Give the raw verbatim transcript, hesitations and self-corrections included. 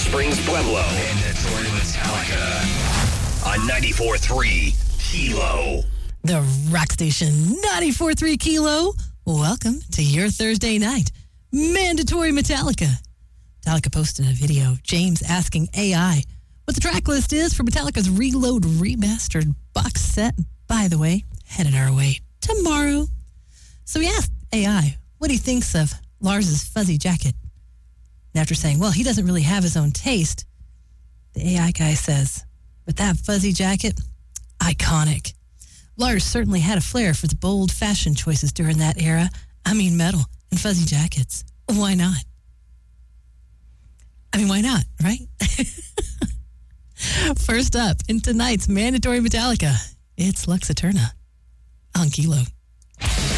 Springs, Pueblo. Mandatory Metallica on ninety-four point three Kilo. The rock station ninety-four point three Kilo. Welcome to your Thursday night. Mandatory Metallica. Metallica posted a video of James asking A I what the track list is for Metallica's Reload remastered box set. By the way, headed our way tomorrow. So he asked A I what he thinks of Lars's fuzzy jacket. And after saying, well, he doesn't really have his own taste, the A I guy says, but that fuzzy jacket, iconic. Lars certainly had a flair for the bold fashion choices during that era. I mean, metal and fuzzy jackets. Why not? I mean, why not, right? First up, in tonight's Mandatory Metallica, it's Lux Eterna on Kilo.